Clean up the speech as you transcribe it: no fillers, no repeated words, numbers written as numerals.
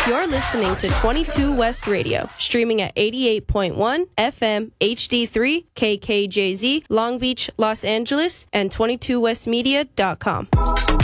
You're listening to 22 West Radio, streaming at 88.1 FM HD3 KKJZ, Long Beach, Los Angeles, and 22westmedia.com.